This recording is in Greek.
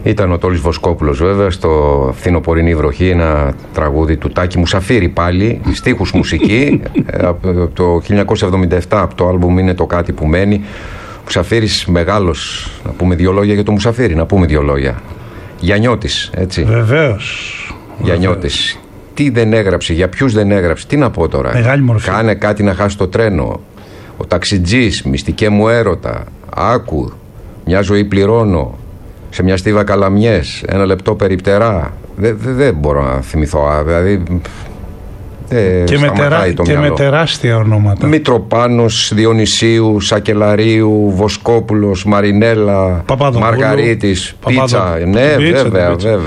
Ήταν ο Τόλης Βοσκόπουλος βέβαια στο Φθινοπορεινή βροχή, ένα τραγούδι του Τάκη Μουσαφίρη πάλι, στίχους μουσική, από το 1977, από το άλμπουμ Είναι το κάτι που μένει. Μουσαφίρης μεγάλος, να πούμε δύο λόγια για το Μουσαφίρη, να πούμε δύο λόγια. Γιαννιώτης, έτσι. Βεβαίως. Γιαννιώτης. Τι δεν έγραψε, για ποιους δεν έγραψε, τι να πω τώρα. Μεγάλη μορφή. Κάνε κάτι να χάσει το τρένο. Ο ταξιτζής, μυστικέ μου έρωτα. Άκου, μια ζωή πληρώνω. Σε μια στίβα καλαμιές, ένα λεπτό περιπτερά. Δεν μπορώ να θυμηθώ. Δηλαδή. Και με τεράστια ονόματα. Μητροπάνος, Διονυσίου, Σακελαρίου, Βοσκόπουλος, Μαρινέλα, Μαργαρίτης, Πίτσα. Ναι, βέβαια.